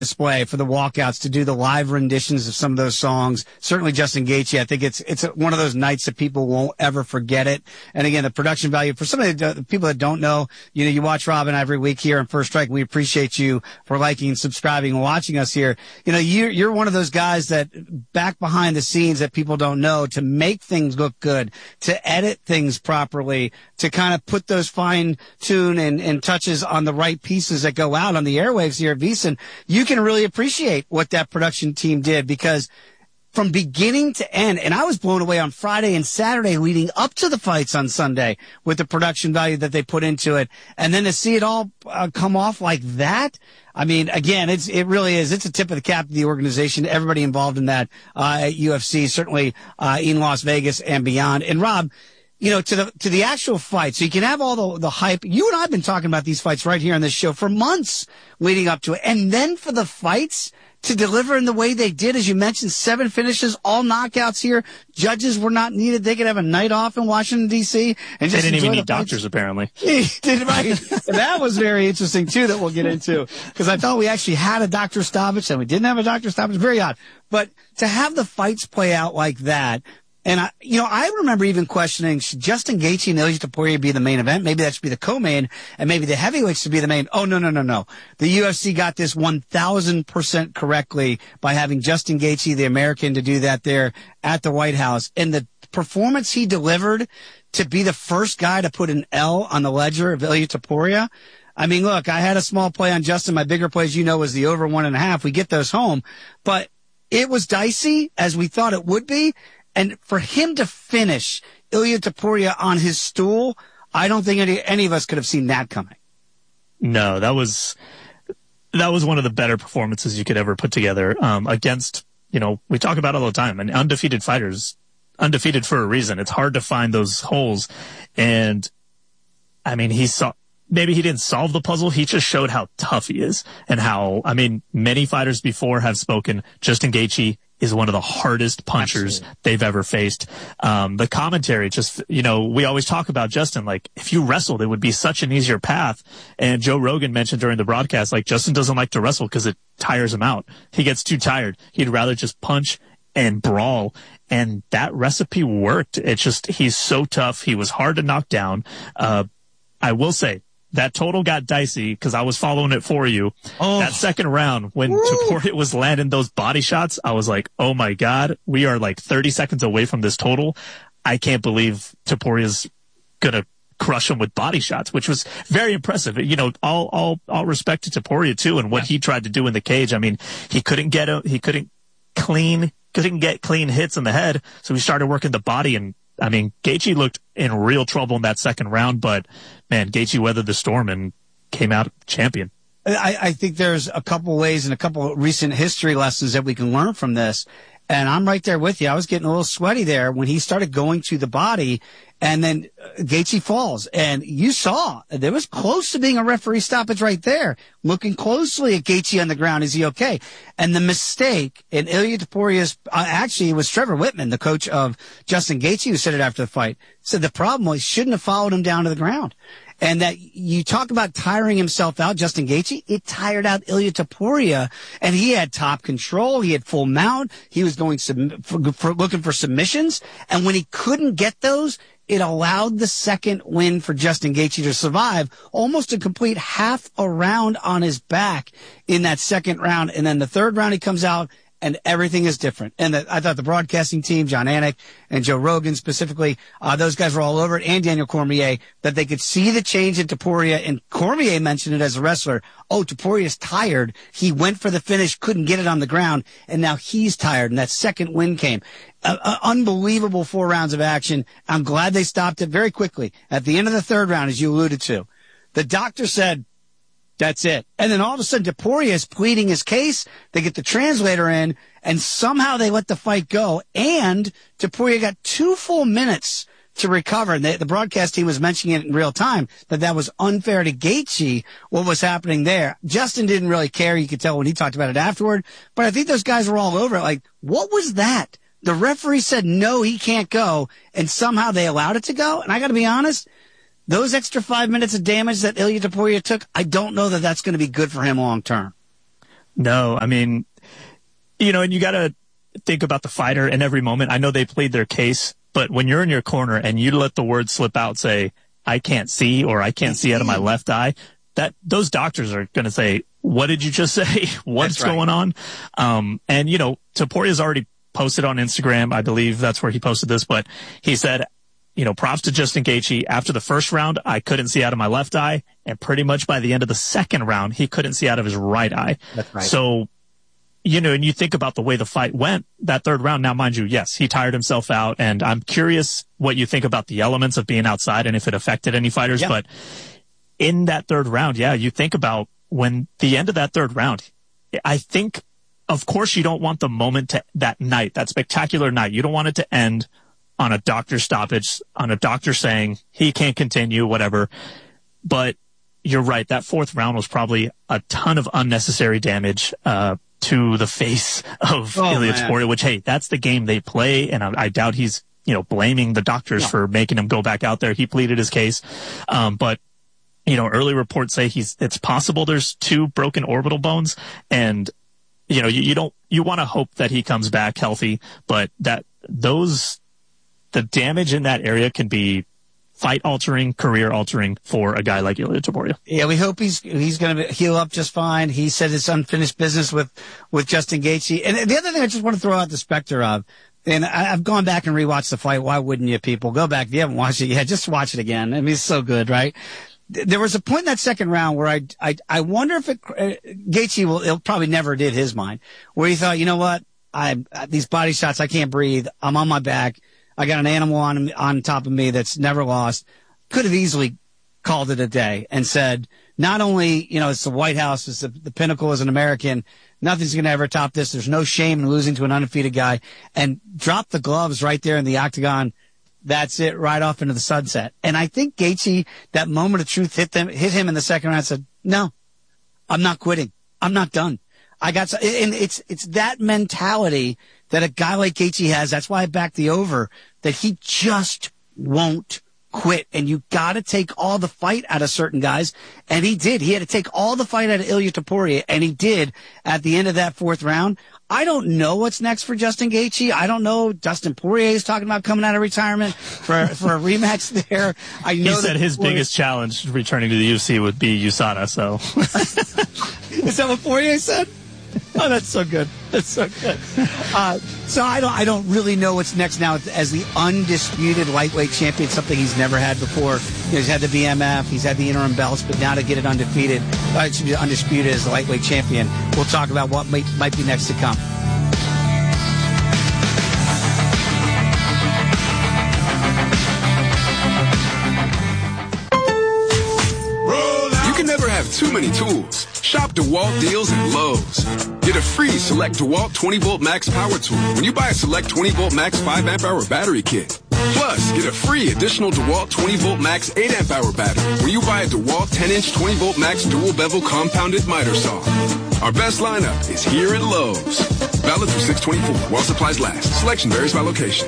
display for the walkouts to do the live renditions of some of those songs. Certainly Justin Gaethje. I think it's one of those nights that people won't ever forget it. And again, the production value for some of the people that don't know, you watch Rob and I every week here on First Strike. We appreciate you for liking, subscribing, and watching us here. You're one of those guys that back behind the scenes that people don't know to make things look good, to edit things properly, to kind of put those fine tune and touches on the right pieces that go out on the airwaves here at VSiN. You can really appreciate what that production team did, because from beginning to end, and I was blown away on Friday and Saturday leading up to the fights on Sunday with the production value that they put into it. And then to see it all come off like that. I mean, again, it really is. It's a tip of the cap to the organization, everybody involved in that, at UFC, certainly, in Las Vegas and beyond. And Rob, to the actual fight, so you can have all the hype. You and I have been talking about these fights right here on this show for months leading up to it. And then for the fights to deliver in the way they did, as you mentioned, 7 finishes, all knockouts here. Judges were not needed. They could have a night off in Washington, D.C. and just they didn't even need fights. Doctors, apparently. That was very interesting, too, that we'll get into, because I thought we actually had a doctor stoppage and we didn't have a doctor stoppage. Very odd. But to have the fights play out like that, and I remember even questioning, should Justin Gaethje and Ilia Topuria be the main event? Maybe that should be the co-main, and maybe the heavyweights should be the main. Oh, no. The UFC got this 1,000% correctly by having Justin Gaethje, the American, to do that there at the White House. And the performance he delivered to be the first guy to put an L on the ledger of Ilia Topuria. I mean, look, I had a small play on Justin. My bigger play, as you know, was the over 1.5. We get those home. But it was dicey, as we thought it would be. And for him to finish Ilia Topuria on his stool, I don't think any of us could have seen that coming. No, that was one of the better performances you could ever put together, against, we talk about it all the time, and undefeated fighters, undefeated for a reason. It's hard to find those holes. And I mean, maybe he didn't solve the puzzle. He just showed how tough he is, and many fighters before have spoken. Justin Gaethje is one of the hardest punchers Absolutely. they've ever faced. The commentary just, we always talk about Justin, like, if you wrestled, it would be such an easier path. And Joe Rogan mentioned during the broadcast, like, Justin doesn't like to wrestle because it tires him out. He gets too tired. He'd rather just punch and brawl. And that recipe worked. It's just, he's so tough. He was hard to knock down. I will say, that total got dicey because I was following it for you. Oh. That second round, when Topuria was landing those body shots, I was like, oh my God, we are like 30 seconds away from this total. I can't believe Topuria's going to crush him with body shots, which was very impressive. All respect to Topuria too, and what he tried to do in the cage. I mean, he couldn't get clean hits in the head. So he started working the body, and I mean, Gaethje looked in real trouble in that second round, but man, Gaethje weathered the storm and came out champion. I think there's a couple ways and a couple recent history lessons that we can learn from this. And I'm right there with you. I was getting a little sweaty there when he started going to the body, and then Gaethje falls. And you saw there was close to being a referee stoppage right there, looking closely at Gaethje on the ground. Is he okay? And the mistake in Ilia Topuria's, actually it was Trevor Whitman, the coach of Justin Gaethje, who said it after the fight, said the problem was he shouldn't have followed him down to the ground. And that you talk about tiring himself out, Justin Gaethje, it tired out Ilia Topuria, and he had top control. He had full mount. He was going looking for submissions. And when he couldn't get those, it allowed the second win for Justin Gaethje to survive almost a complete half a round on his back in that second round. And then the third round, he comes out and everything is different. And I thought the broadcasting team, John Anik and Joe Rogan specifically, those guys were all over it, and Daniel Cormier, that they could see the change in Topuria. And Cormier mentioned it as a wrestler. Oh, Topuria's tired. He went for the finish, couldn't get it on the ground, and now he's tired. And that second win came. Unbelievable 4 rounds of action. I'm glad they stopped it very quickly. At the end of the third round, as you alluded to, the doctor said, that's it. And then all of a sudden, Topuria is pleading his case. They get the translator in, and somehow they let the fight go. And Topuria got 2 full minutes to recover. And the broadcast team was mentioning it in real time, that was unfair to Gaethje, what was happening there. Justin didn't really care. You could tell when he talked about it afterward. But I think those guys were all over it. Like, what was that? The referee said, no, he can't go. And somehow they allowed it to go. And I got to be honest, those extra 5 minutes of damage that Ilia Topuria took, I don't know that that's going to be good for him long term. No, I mean, and you got to think about the fighter in every moment. I know they played their case, but when you're in your corner and you let the word slip out, say, I can't see, or I can't see out of my left eye, that those doctors are going to say, what did you just say? What's going on? And Topuria's already posted on Instagram. I believe that's where he posted this, but he said, props to Justin Gaethje. After the first round, I couldn't see out of my left eye, and pretty much by the end of the second round, he couldn't see out of his right eye. That's right. So, and you think about the way the fight went, that third round, now mind you, yes, he tired himself out, and I'm curious what you think about the elements of being outside and if it affected any fighters, but in that third round, you think about when the end of that third round, I think, of course, you don't want the moment to that night, that spectacular night. You don't want it to end on a doctor stoppage, on a doctor saying he can't continue, whatever. But you're right. That fourth round was probably a ton of unnecessary damage, to the face of Ilia Topuria, which, hey, that's the game they play. And I doubt he's, blaming the doctors for making him go back out there. He pleaded his case. But early reports say it's possible there's 2 broken orbital bones, and you want to hope that he comes back healthy, but the damage in that area can be fight altering, career altering for a guy like Ilia Topuria. Yeah, we hope he's going to heal up just fine. He said it's unfinished business with Justin Gaethje. And the other thing I just want to throw out the specter of, and I've gone back and rewatched the fight. Why wouldn't you, people? Go back. If you haven't watched it yet, just watch it again. I mean, it's so good, right? There was a point in that second round where I wonder if Gaethje he'll probably never did his mind, where he thought, you know what? These body shots, I can't breathe. I'm on my back. I got an animal on top of me that's never lost. Could have easily called it a day and said, not only, it's the White House, it's the pinnacle as an American. Nothing's going to ever top this. There's no shame in losing to an undefeated guy, and drop the gloves right there in the octagon. That's it, right off into the sunset. And I think Gaethje, that moment of truth hit him in the second round, said, no, I'm not quitting. I'm not done. And it's that mentality that a guy like Gaethje has. That's why I backed the over, that he just won't quit. And you got to take all the fight out of certain guys. And he did. He had to take all the fight out of Ilia Topuria, and he did at the end of that fourth round. I don't know what's next for Justin Gaethje. I don't know. Dustin Poirier is talking about coming out of retirement for a rematch there. I know he said his biggest challenge returning to the UFC would be USADA. So is that what Poirier said? Oh, that's so good. That's so good. So I don't really know what's next now as the undisputed lightweight champion, something he's never had before. He's had the BMF, he's had the interim belts, but now to get it undefeated, it should be undisputed as the lightweight champion. We'll talk about what might be next to come. You can never have too many tools. Shop DeWalt deals at Lowe's. Get a free Select DeWalt 20-volt max power tool when you buy a Select 20-volt max 5-amp-hour battery kit. Plus, get a free additional DeWalt 20-volt max 8-amp-hour battery when you buy a DeWalt 10-inch 20-volt max dual-bevel compounded miter saw. Our best lineup is here at Lowe's. Valid through 6/24 while supplies last. Selection varies by location.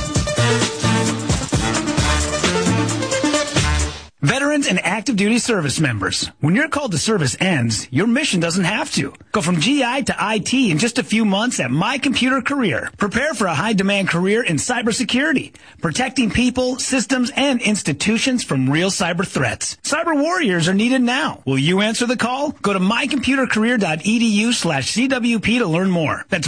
Veterans and active duty service members, when your call to service ends, your mission doesn't have to. Go from GI to IT in just a few months at My Computer Career. Prepare for a high-demand career in cybersecurity, protecting people, systems, and institutions from real cyber threats. Cyber warriors are needed now. Will you answer the call? Go to mycomputercareer.edu/CWP to learn more. That's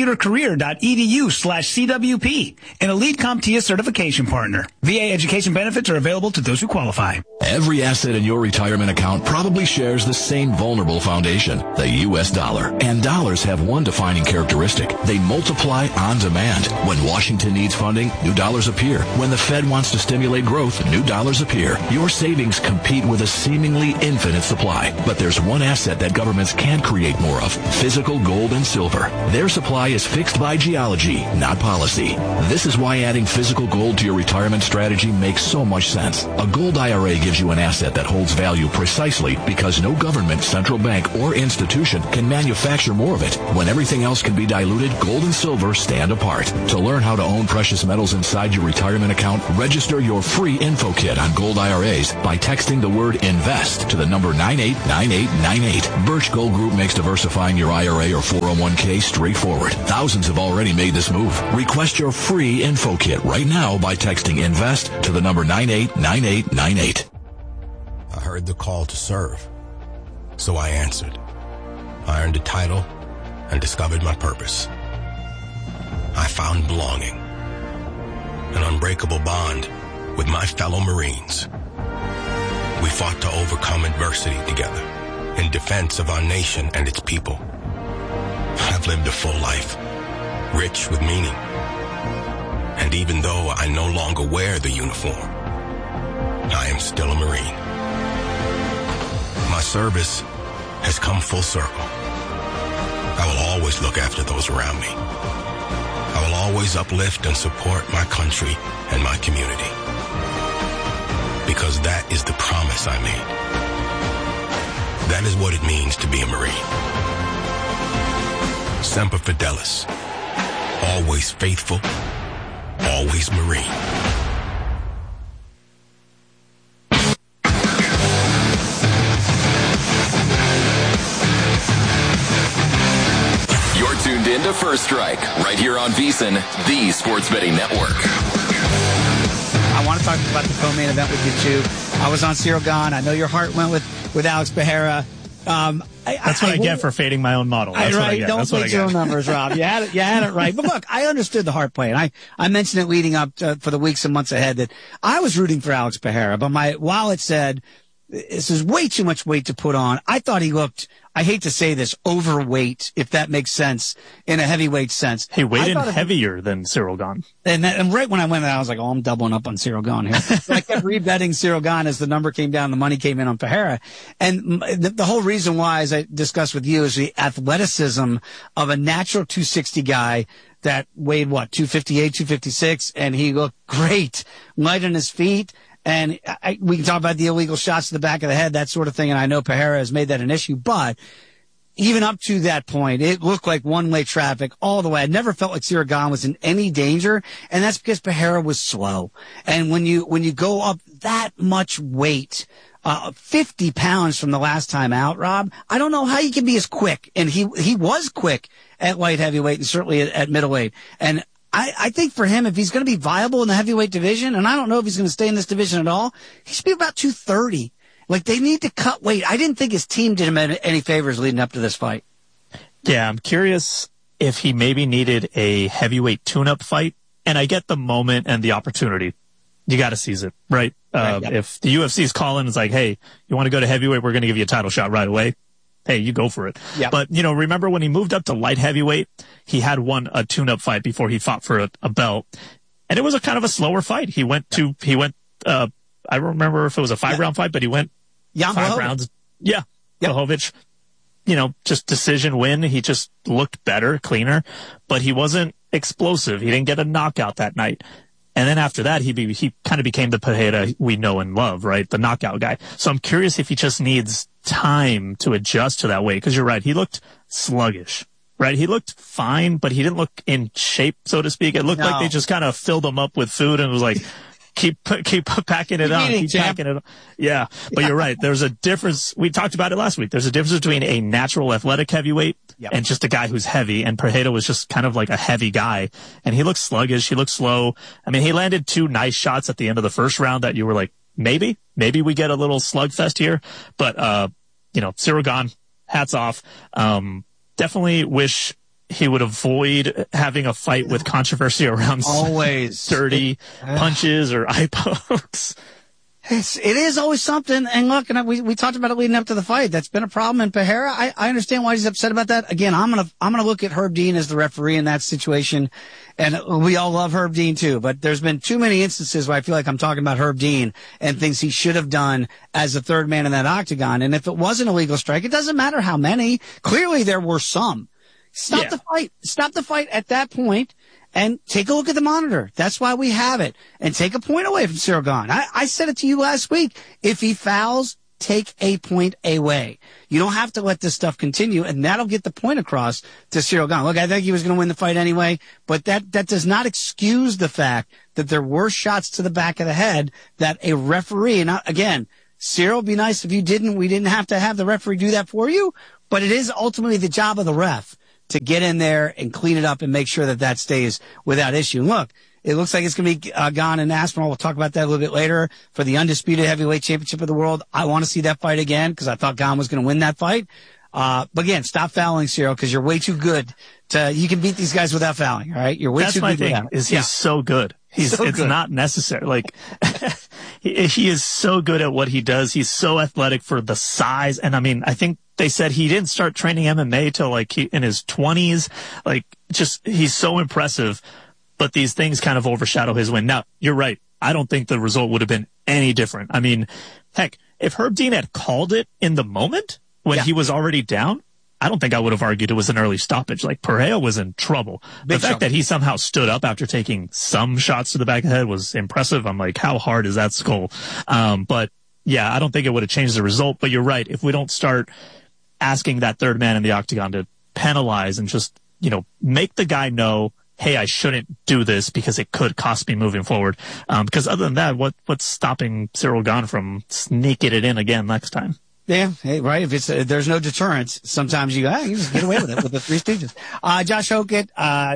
mycomputercareer.edu/CWP, an Elite CompTIA certification partner. VA education benefits are available to those who qualify. Every asset in your retirement account probably shares the same vulnerable foundation, the U.S. dollar. And dollars have one defining characteristic. They multiply on demand. When Washington needs funding, new dollars appear. When the Fed wants to stimulate growth, new dollars appear. Your savings compete with a seemingly infinite supply. But there's one asset that governments can create more of, physical gold and silver. Their supply is fixed by geology, not policy. This is why adding physical gold to your retirement strategy makes so much sense. A gold IRA gives you an asset that holds value precisely because no government, central bank, or institution can manufacture more of it. When everything else can be diluted, gold and silver stand apart. To learn how to own precious metals inside your retirement account, register your free info kit on gold IRAs by texting the word INVEST to the number 989898. Birch Gold Group makes diversifying your IRA or 401k straightforward. Thousands have already made this move. Request your free info kit right now by texting INVEST to the number 989898. I heard the call to serve, so I answered. I earned a title and discovered my purpose. I found belonging, an unbreakable bond with my fellow Marines. We fought to overcome adversity together in defense of our nation and its people. I've lived a full life, rich with meaning. And even though I no longer wear the uniform, I am still a Marine. My service has come full circle. I will always look after those around me. I will always uplift and support my country and my community. Because that is the promise I made. That is what it means to be a Marine. Semper Fidelis. Always faithful. Always Marine. You're tuned in to First Strike, right here on VSiN, the Sports Betting Network. I want to talk about the co-main event with you, too. I was on Cyril Gahn. I know your heart went with Alex Pereira. That's what I get for fading my own model. That's what I get. Don't play your own numbers, Rob. You had it right. But look, I understood the heart play, and I mentioned it leading up for the weeks and months ahead that I was rooting for Alex Pereira, but my wallet said this is way too much weight to put on. I thought he looked, I hate to say this, overweight, if that makes sense, in a heavyweight sense. He weighed in heavier than Cyril Gahn. And right when I went in, I was like, oh, I'm doubling up on Cyril Gahn here. So I kept rebetting Cyril Gahn as the number came down, the money came in on Pereira. And the whole reason why, as I discussed with you, is the athleticism of a natural 260 guy that weighed, 258, 256, and he looked great, light on his feet. And we can talk about the illegal shots to the back of the head, that sort of thing. And I know Pereira has made that an issue, but even up to that point, it looked like one-way traffic all the way. I never felt like Cyril Gahn was in any danger, and that's because Pereira was slow. And when you go up that much weight, 50 pounds from the last time out, Rob, I don't know how you can be as quick. And he was quick at light heavyweight and certainly at middleweight. And I think for him, if he's going to be viable in the heavyweight division, and I don't know if he's going to stay in this division at all, he should be about 230. Like, they need to cut weight. I didn't think his team did him any favors leading up to this fight. Yeah, I'm curious if he maybe needed a heavyweight tune-up fight. And I get the moment and the opportunity. You got to seize it, right? Yep. If the UFC is calling, it's like, hey, you want to go to heavyweight? We're going to give you a title shot right away. Hey, you go for it. Yep. But, remember when he moved up to light heavyweight, he had won a tune-up fight before he fought for a belt. And it was a kind of a slower fight. I don't remember if it was a 5-round fight, but he went 5 rounds. Yeah. Yep. Blachowicz, just decision win. He just looked better, cleaner, but he wasn't explosive. He didn't get a knockout that night. And then after that, he kind of became the Pereira we know and love, right? The knockout guy. So I'm curious if he just needs time to adjust to that weight. Because you're right, he looked sluggish, right? He looked fine, but he didn't look in shape, so to speak. It looked like they just kind of filled him up with food and was like, keep packing it on, keep packing it on. Yeah, but you're right. There's a difference. We talked about it last week. There's a difference between a natural athletic heavyweight and just a guy who's heavy. And Pereira was just kind of like a heavy guy. And he looked sluggish. He looked slow. I mean, he landed 2 nice shots at the end of the first round that you were like, maybe we get a little slugfest here. But, Cyril Gahn, hats off. Definitely wish he would avoid having a fight with controversy around always dirty punches or eye pokes. It is always something. And look, we talked about it leading up to the fight. That's been a problem in Pereira. I understand why he's upset about that. Again, I'm gonna look at Herb Dean as the referee in that situation. And we all love Herb Dean too, but there's been too many instances where I feel like I'm talking about Herb Dean and things he should have done as the third man in that octagon. And if it was an illegal strike, it doesn't matter how many. Clearly there were some. Stop the fight. Stop the fight at that point and take a look at the monitor. That's why we have it. And take a point away from Ciryl Gane. I said it to you last week. If he fouls, take a point away. You don't have to let this stuff continue, and that'll get the point across to Ciryl Gane. Look, I think he was going to win the fight anyway, but that does not excuse the fact that there were shots to the back of the head that a referee, and again, Ciryl, it'd be nice if you didn't. We didn't have to have the referee do that for you, but it is ultimately the job of the ref to get in there and clean it up and make sure that stays without issue. Look, it looks like it's going to be Gane and Aspinall. We'll talk about that a little bit later for the undisputed heavyweight championship of the world. I want to see that fight again because I thought Gane was going to win that fight. But again, stop fouling, Ciryl, because you're way too good you can beat these guys without fouling. All right. You're way too good. That's my thing is he's so good. It's good. Not necessary. Like he is so good at what he does. He's so athletic for the size. And I mean, I think they said he didn't start training MMA till in his 20s. Like he's so impressive, but these things kind of overshadow his win. Now, you're right. I don't think the result would have been any different. I mean, heck, if Herb Dean had called it in the moment when he was already down, I don't think I would have argued it was an early stoppage. Like, Pereira was in trouble. The fact that he somehow stood up after taking some shots to the back of the head was impressive. I'm like, how hard is that skull? But yeah, I don't think it would have changed the result. But you're right. If we don't start asking that third man in the octagon to penalize and just, make the guy know, hey, I shouldn't do this because it could cost me moving forward. Because other than that, what's stopping Ciryl Gane from sneaking it in again next time? Yeah, hey, right. If there's no deterrence, sometimes you just get away with it with the Three Stooges. Josh Hokett,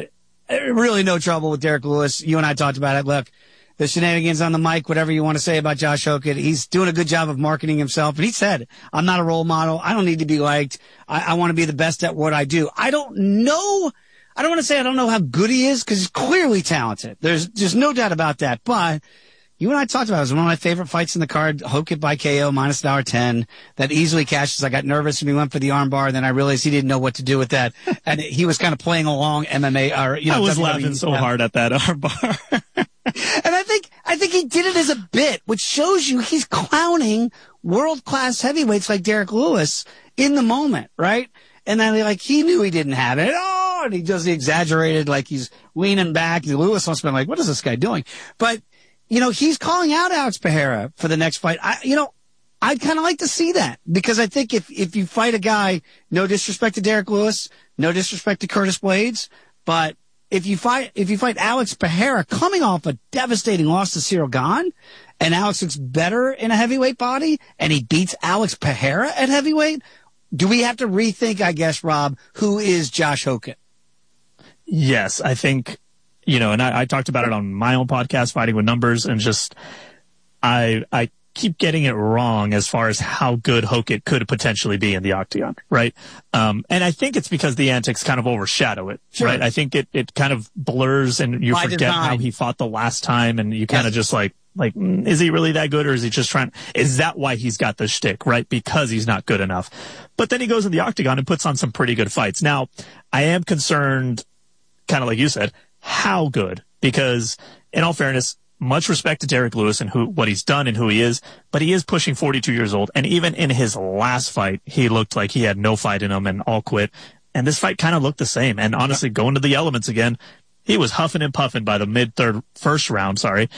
really no trouble with Derek Lewis. You and I talked about it. Look, the shenanigans on the mic, whatever you want to say about Josh Hokett, he's doing a good job of marketing himself. And he said, I'm not a role model. I don't need to be liked. I want to be the best at what I do. I don't want to say I don't know how good he is because he's clearly talented. There's no doubt about that. But you and I talked about it. It was one of my favorite fights in the card. Hokett by KO minus $1.10. That easily cashes. I got nervous when he went for the armbar. Then I realized he didn't know what to do with that. And he was kind of playing along MMA. I was laughing so hard at that armbar. And I think he did it as a bit, which shows you he's clowning world-class heavyweights like Derek Lewis in the moment, right? And then he knew he didn't have it. Oh, and he does the exaggerated, like he's leaning back. Lewis must have been like, what is this guy doing? But, he's calling out Alex Pereira for the next fight. I'd kind of like to see that because I think if you fight a guy, no disrespect to Derek Lewis, no disrespect to Curtis Blades, but if you fight Alex Pereira coming off a devastating loss to Ciryl Gane, and Alex looks better in a heavyweight body, and he beats Alex Pereira at heavyweight, do we have to rethink, I guess, Rob, who is Josh Hokett? Yes, I think, and I talked about it on my own podcast, Fighting with Numbers, and just I keep getting it wrong as far as how good Hokett could potentially be in the octagon, right? And I think it's because the antics kind of overshadow it, right? I think it kind of blurs and you forget how he fought the last time, and you kind of just like, is he really that good, or is he just is that why he's got the shtick, right? Because he's not good enough. But then he goes in the octagon and puts on some pretty good fights. Now, I am concerned, kind of like you said, how good, because in all fairness, much respect to Derek Lewis and what he's done and who he is, but he is pushing 42 years old. And even in his last fight, he looked like he had no fight in him and all quit. And this fight kind of looked the same. And honestly, going to the elements again, he was huffing and puffing by the first round.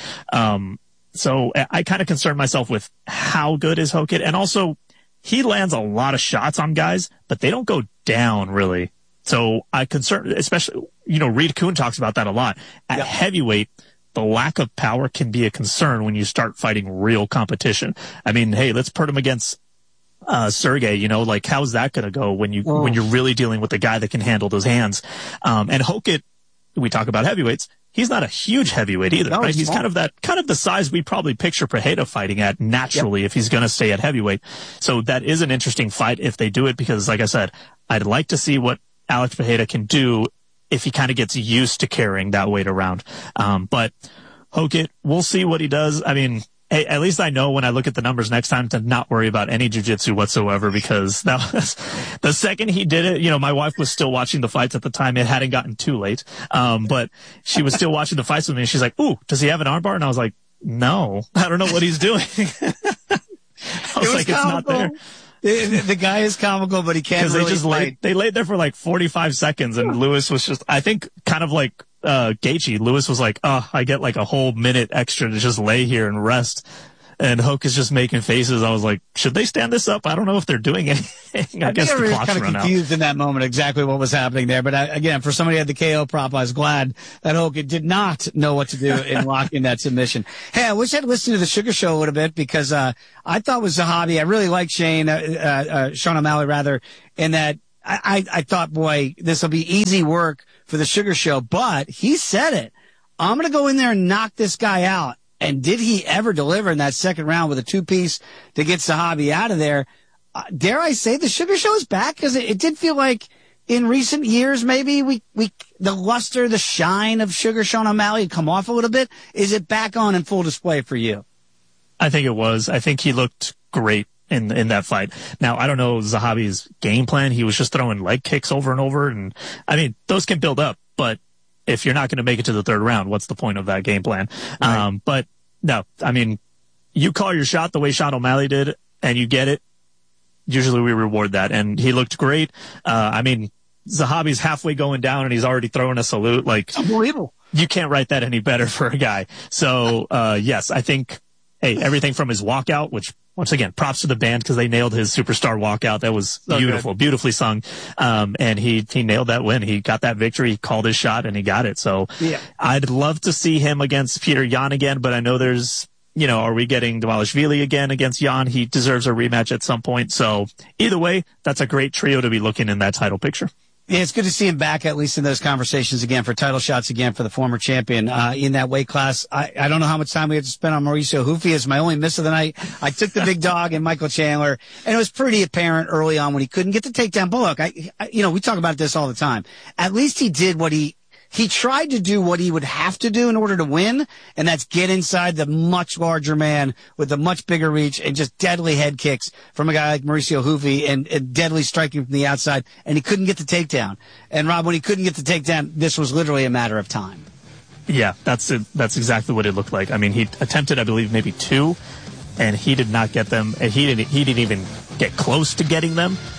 So I kind of concern myself with how good is Hokett. And also, he lands a lot of shots on guys, but they don't go down really. So I concern, especially, Reed Kuhn talks about that a lot. At heavyweight, the lack of power can be a concern when you start fighting real competition. I mean, hey, let's put him against Sergey, how's that going to go when you're really dealing with a guy that can handle those hands? And Hokett, we talk about heavyweights, he's not a huge heavyweight either, right? He's kind of the size we probably picture Pereira fighting at naturally if he's going to stay at heavyweight. So that is an interesting fight if they do it, because like I said, I'd like to see what Alex Pereira can do if he kind of gets used to carrying that weight around. But Hokett, we'll see what he does. I mean, hey, at least I know when I look at the numbers next time to not worry about any jiu-jitsu whatsoever, because that was the second he did it. My wife was still watching the fights at the time. It hadn't gotten too late. But she was still watching the fights with me. She's like, ooh, does he have an armbar? And I was like, no, I don't know what he's doing. I was like, it's not there. The guy is comical, but he can't really they laid there for like 45 seconds, and Lewis was just, I think, kind of like Gaethje, Lewis was like, oh, I get like a whole minute extra to just lay here and rest. And Hoke is just making faces. I was like, should they stand this up? I don't know if they're doing anything. I guess the clock's kind of run out. confused in that moment exactly what was happening there. But again, for somebody who had the KO prop, I was glad that Hoke did not know what to do in locking that submission. Hey, I wish I'd listened to the Sugar Show a little bit because I thought with Zahabi, I really like Sean O'Malley rather, in that I thought, boy, this will be easy work for the Sugar Show. But he said it. I'm going to go in there and knock this guy out. And did he ever deliver in that second round with a 2-piece to get Zahabi out of there? Dare I say the Sugar Show is back? Because it did feel like in recent years, maybe the luster, the shine of Sean O'Malley had come off a little bit. Is it back on in full display for you? I think it was. I think he looked great in that fight. Now, I don't know Zahabi's game plan. He was just throwing leg kicks over and over. And I mean, those can build up, but if you're not going to make it to the third round, what's the point of that game plan? Right. But no, I mean, you call your shot the way Sean O'Malley did and you get it. Usually we reward that. And he looked great. I mean, Zahabi's halfway going down and he's already throwing a salute. Like, unbelievable. You can't write that any better for a guy. So, yes, I think, hey, everything from his walkout, which once again, props to the band because they nailed his superstar walkout. That was so beautiful, beautifully sung. And he nailed that win. He got that victory, he called his shot and he got it. So yeah. I'd love to see him against Peter Yan again, but I know there's, are we getting Dvalishvili again against Yan? He deserves a rematch at some point. So either way, that's a great trio to be looking in that title picture. Yeah, it's good to see him back, at least in those conversations again, for title shots again for the former champion in that weight class. I don't know how much time we had to spend on Mauricio Hufi as my only miss of the night. I took the big dog and Michael Chandler, and it was pretty apparent early on when he couldn't get the takedown. But look, we talk about this all the time. At least he did what he tried to do what he would have to do in order to win, and that's get inside the much larger man with a much bigger reach and just deadly head kicks from a guy like Mauricio Hufi and deadly striking from the outside, and he couldn't get the takedown. And Rob, when he couldn't get the takedown, this was literally a matter of time. Yeah, that's exactly what it looked like. I mean, he attempted, I believe, maybe 2, and he did not get them. He didn't even get close to getting them.